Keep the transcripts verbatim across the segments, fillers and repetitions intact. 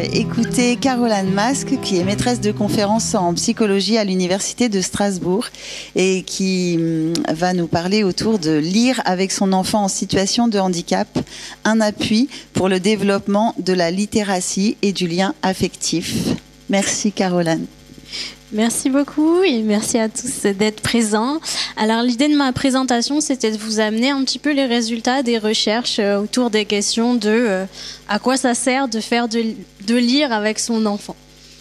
euh, écouter Caroline Masque, qui est maîtresse de conférences en psychologie à l'Université de Strasbourg et qui hum, va nous parler autour de lire avec son enfant en situation de handicap, un appui pour le développement de la littératie et du lien affectif. Merci Caroline. Merci beaucoup et merci à tous d'être présents. Alors l'idée de ma présentation, c'était de vous amener un petit peu les résultats des recherches autour des questions de euh, à quoi ça sert de faire de, de lire avec son enfant.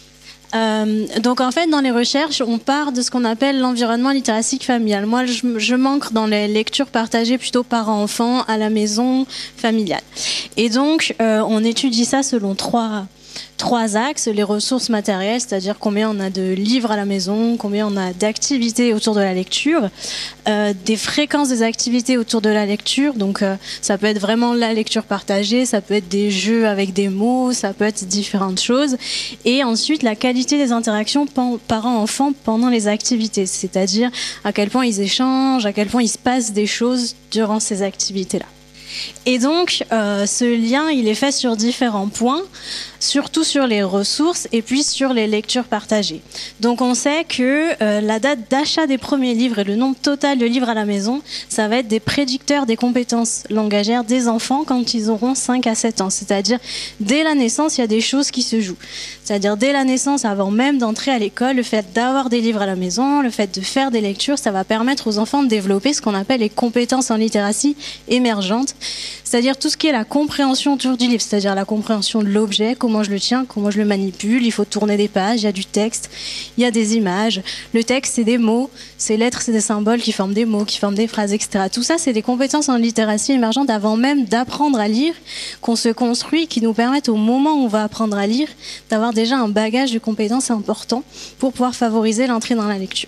Euh, donc en fait dans les recherches on part de ce qu'on appelle l'environnement littératique familial. Moi je, je manque dans les lectures partagées plutôt parents-enfants à la maison familiale. Et donc euh, on étudie ça selon trois Trois axes, les ressources matérielles, c'est-à-dire combien on a de livres à la maison, combien on a d'activités autour de la lecture, euh, des fréquences des activités autour de la lecture, donc euh, ça peut être vraiment la lecture partagée, ça peut être des jeux avec des mots, ça peut être différentes choses, et ensuite la qualité des interactions parents-enfants pendant les activités, c'est-à-dire à quel point ils échangent, à quel point il se passe des choses durant ces activités-là. Et donc, euh, ce lien, il est fait sur différents points, surtout sur les ressources et puis sur les lectures partagées. Donc, on sait que euh, la date d'achat des premiers livres et le nombre total de livres à la maison, ça va être des prédicteurs des compétences langagières des enfants quand ils auront cinq à sept ans. C'est-à-dire, dès la naissance, il y a des choses qui se jouent. C'est-à-dire, dès la naissance, avant même d'entrer à l'école, le fait d'avoir des livres à la maison, le fait de faire des lectures, ça va permettre aux enfants de développer ce qu'on appelle les compétences en littératie émergentes. C'est-à-dire tout ce qui est la compréhension autour du livre, c'est-à-dire la compréhension de l'objet, comment je le tiens, comment je le manipule, il faut tourner des pages, il y a du texte, il y a des images. Le texte, c'est des mots, ces lettres, c'est des symboles qui forment des mots, qui forment des phrases, et cetera. Tout ça, c'est des compétences en littératie émergente avant même d'apprendre à lire, qu'on se construit, qui nous permettent au moment où on va apprendre à lire, d'avoir déjà un bagage de compétences important pour pouvoir favoriser l'entrée dans la lecture.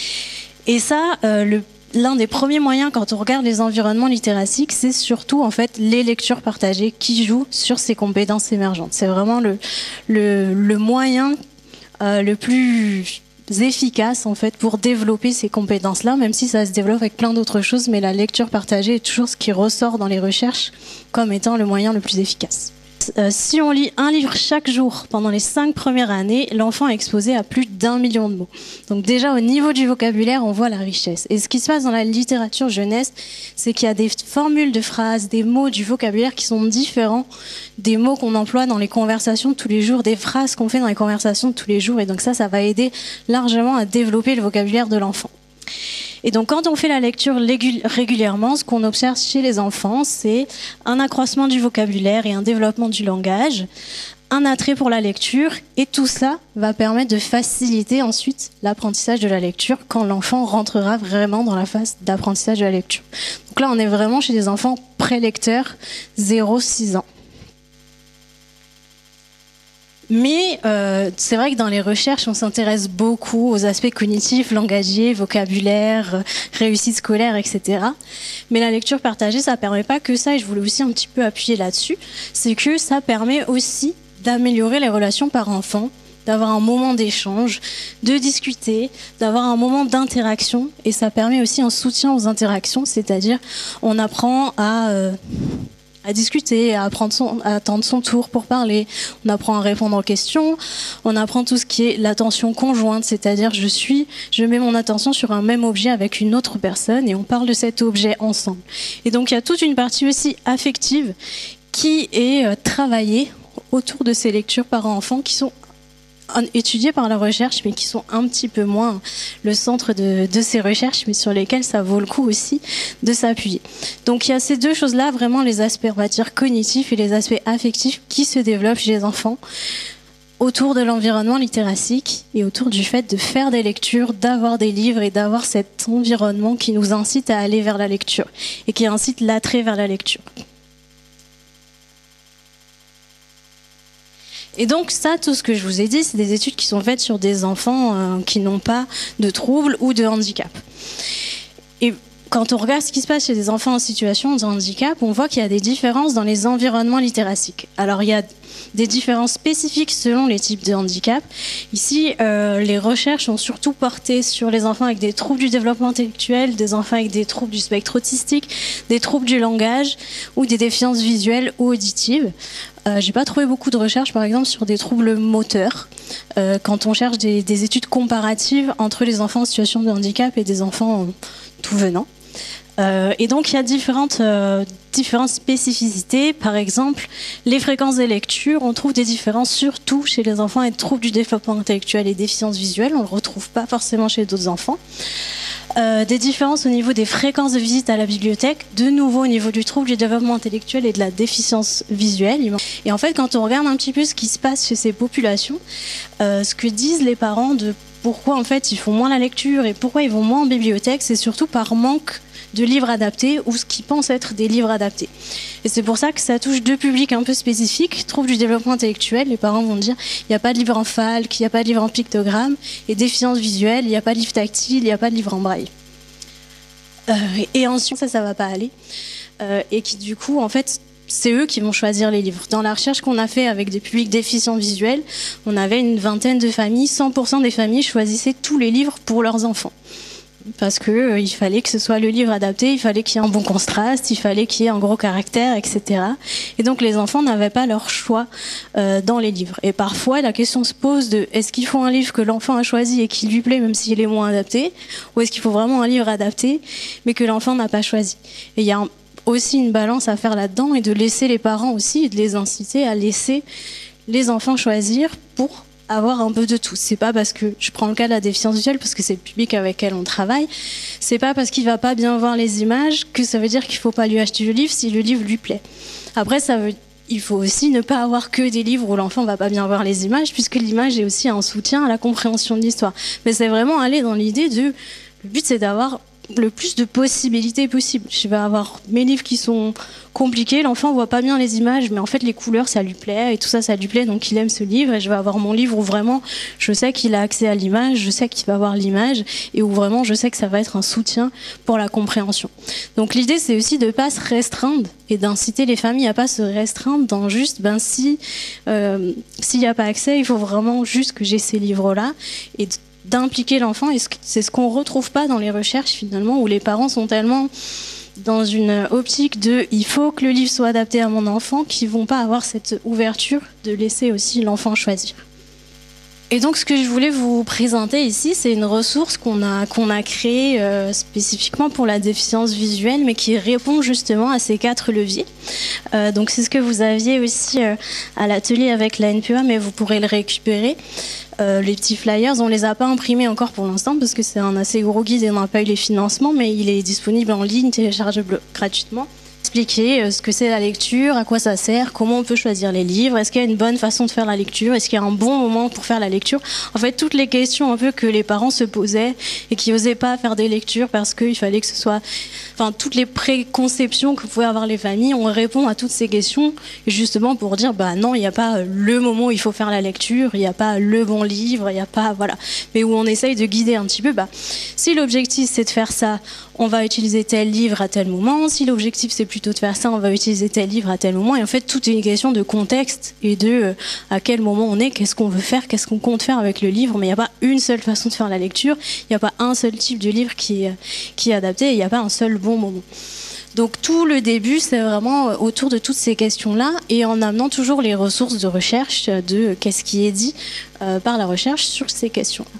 Et ça, euh, le L'un des premiers moyens quand on regarde les environnements littéraciques, c'est surtout en fait les lectures partagées qui jouent sur ces compétences émergentes. C'est vraiment le, le, le moyen euh, le plus efficace en fait pour développer ces compétences-là, même si ça se développe avec plein d'autres choses, mais la lecture partagée est toujours ce qui ressort dans les recherches comme étant le moyen le plus efficace. Euh, si on lit un livre chaque jour pendant les cinq premières années, l'enfant est exposé à plus d'un million de mots. Donc déjà au niveau du vocabulaire, on voit la richesse. Et ce qui se passe dans la littérature jeunesse, c'est qu'il y a des formules de phrases, des mots du vocabulaire qui sont différents des mots qu'on emploie dans les conversations de tous les jours, des phrases qu'on fait dans les conversations de tous les jours. Et donc ça, ça va aider largement à développer le vocabulaire de l'enfant. Et donc quand on fait la lecture régulièrement, ce qu'on observe chez les enfants, c'est un accroissement du vocabulaire et un développement du langage, un attrait pour la lecture, et tout ça va permettre de faciliter ensuite l'apprentissage de la lecture quand l'enfant rentrera vraiment dans la phase d'apprentissage de la lecture. Donc là, on est vraiment chez des enfants prélecteurs, zéro à six ans. Mais euh, c'est vrai que dans les recherches, on s'intéresse beaucoup aux aspects cognitifs, langagiers, vocabulaire, réussite scolaire, et cetera. Mais la lecture partagée, ça ne permet pas que ça, et je voulais aussi un petit peu appuyer là-dessus, c'est que ça permet aussi d'améliorer les relations parents-enfants, d'avoir un moment d'échange, de discuter, d'avoir un moment d'interaction, et ça permet aussi un soutien aux interactions, c'est-à-dire on apprend à... Euh, à discuter, à, prendre son, à attendre son tour pour parler. On apprend à répondre aux questions. On apprend tout ce qui est l'attention conjointe, c'est-à-dire je suis, je mets mon attention sur un même objet avec une autre personne et on parle de cet objet ensemble. Et donc il y a toute une partie aussi affective qui est euh, travaillée autour de ces lectures parents-enfants qui sont étudiées par la recherche, mais qui sont un petit peu moins le centre de, de ces recherches, mais sur lesquelles ça vaut le coup aussi de s'appuyer. Donc il y a ces deux choses-là, vraiment les aspects, on va dire, cognitifs et les aspects affectifs qui se développent chez les enfants autour de l'environnement littératique et autour du fait de faire des lectures, d'avoir des livres et d'avoir cet environnement qui nous incite à aller vers la lecture et qui incite l'attrait vers la lecture. Et donc ça, tout ce que je vous ai dit, c'est des études qui sont faites sur des enfants euh, qui n'ont pas de troubles ou de handicap. Et quand on regarde ce qui se passe chez des enfants en situation de handicap, on voit qu'il y a des différences dans les environnements littéraciques. Alors il y a des différences spécifiques selon les types de handicap. Ici, euh, les recherches ont surtout porté sur les enfants avec des troubles du développement intellectuel, des enfants avec des troubles du spectre autistique, des troubles du langage ou des déficiences visuelles ou auditives. Euh, j'ai pas trouvé beaucoup de recherches, par exemple, sur des troubles moteurs, euh, quand on cherche des, des études comparatives entre les enfants en situation de handicap et des enfants euh, tout venant. Euh, et donc, il y a différentes, euh, différentes spécificités. Par exemple, les fréquences des lectures, on trouve des différences surtout chez les enfants avec troubles du développement intellectuel et déficiences visuelles. On ne le retrouve pas forcément chez d'autres enfants. Euh, des différences au niveau des fréquences de visite à la bibliothèque, de nouveau au niveau du trouble du développement intellectuel et de la déficience visuelle. Et en fait, quand on regarde un petit peu ce qui se passe chez ces populations, euh, ce que disent les parents de pourquoi en fait ils font moins la lecture et pourquoi ils vont moins en bibliothèque, c'est surtout par manque de livres adaptés ou ce qu'ils pensent être des livres adaptés. Et c'est pour ça que ça touche deux publics un peu spécifiques. Troubles du développement intellectuel, les parents vont dire il n'y a pas de livre en falque, il n'y a pas de livre en pictogramme, et déficience visuelle, il n'y a pas de livre tactile, il n'y a pas de livre en braille. Euh, et ensuite, ça, ça va pas aller. Euh, et qui du coup, en fait, c'est eux qui vont choisir les livres. Dans la recherche qu'on a fait avec des publics déficients visuels, on avait une vingtaine de familles, cent pour cent des familles choisissaient tous les livres pour leurs enfants. Parce que euh, il fallait que ce soit le livre adapté, il fallait qu'il y ait un bon contraste, il fallait qu'il y ait un gros caractère, et cetera. Et donc les enfants n'avaient pas leur choix euh, dans les livres. Et parfois la question se pose de est-ce qu'il faut un livre que l'enfant a choisi et qui lui plaît même s'il est moins adapté, ou est-ce qu'il faut vraiment un livre adapté mais que l'enfant n'a pas choisi. Et il y a un, aussi une balance à faire là-dedans et de laisser les parents aussi, et de les inciter à laisser les enfants choisir pour avoir un peu de tout. C'est pas parce que je prends le cas de la déficience visuelle parce que c'est le public avec lequel on travaille. C'est pas parce qu'il va pas bien voir les images que ça veut dire qu'il faut pas lui acheter le livre si le livre lui plaît. Après, ça veut, il faut aussi ne pas avoir que des livres où l'enfant va pas bien voir les images, puisque l'image est aussi un soutien à la compréhension de l'histoire. Mais c'est vraiment aller dans l'idée de, le but c'est d'avoir le plus de possibilités possibles. Je vais avoir mes livres qui sont compliqués, l'enfant voit pas bien les images, mais en fait les couleurs ça lui plaît et tout ça ça lui plaît, donc il aime ce livre. Et je vais avoir mon livre où vraiment je sais qu'il a accès à l'image, je sais qu'il va voir l'image et où vraiment je sais que ça va être un soutien pour la compréhension. Donc l'idée c'est aussi de pas se restreindre et d'inciter les familles à pas se restreindre dans juste ben si euh, s'il n'y a pas accès, il faut vraiment juste que j'ai ces livres là et d'impliquer l'enfant. Et c'est ce qu'on retrouve pas dans les recherches finalement, où les parents sont tellement dans une optique de il faut que le livre soit adapté à mon enfant, qu'ils vont pas avoir cette ouverture de laisser aussi l'enfant choisir. Et donc ce que je voulais vous présenter ici, c'est une ressource qu'on a, qu'on a créée euh, spécifiquement pour la déficience visuelle, mais qui répond justement à ces quatre leviers. Euh, donc c'est ce que vous aviez aussi euh, à l'atelier avec la N P E A, mais vous pourrez le récupérer. Euh, les petits flyers, on les a pas imprimés encore pour l'instant parce que c'est un assez gros guide et on n'a pas eu les financements, mais il est disponible en ligne, téléchargeable gratuitement. Expliquer ce que c'est la lecture, à quoi ça sert, comment on peut choisir les livres, est-ce qu'il y a une bonne façon de faire la lecture, est-ce qu'il y a un bon moment pour faire la lecture. En fait, toutes les questions un peu que les parents se posaient et qui n'osaient pas faire des lectures parce qu'il fallait que ce soit... Enfin, toutes les préconceptions que pouvaient avoir les familles, on répond à toutes ces questions justement pour dire, bah non, il n'y a pas le moment où il faut faire la lecture, il n'y a pas le bon livre, il n'y a pas... Voilà. Mais où on essaye de guider un petit peu, bah, si l'objectif c'est de faire ça, on va utiliser tel livre à tel moment. Si l'objectif c'est plutôt de faire ça, on va utiliser tel livre à tel moment. Et en fait, tout est une question de contexte et de euh, à quel moment on est, qu'est-ce qu'on veut faire, qu'est-ce qu'on compte faire avec le livre. Mais il n'y a pas une seule façon de faire la lecture. Il n'y a pas un seul type de livre qui est, qui est adapté. Il n'y a pas un seul bon moment. Donc tout le début, c'est vraiment autour de toutes ces questions-là et en amenant toujours les ressources de recherche de qu'est-ce qui est dit euh, par la recherche sur ces questions-là.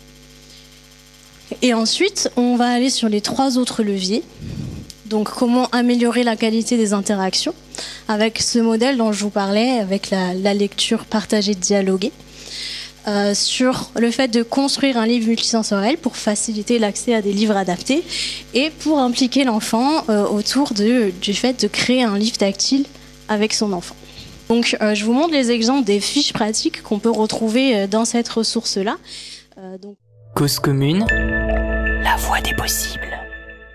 Et ensuite, on va aller sur les trois autres leviers. Donc, comment améliorer la qualité des interactions avec ce modèle dont je vous parlais, avec la, la lecture partagée, dialoguée. Euh, sur le fait de construire un livre multisensoriel pour faciliter l'accès à des livres adaptés et pour impliquer l'enfant euh, autour de, du fait de créer un livre tactile avec son enfant. Donc, euh, je vous montre les exemples des fiches pratiques qu'on peut retrouver dans cette ressource-là. Euh, donc... Cause commune, la voie des possibles.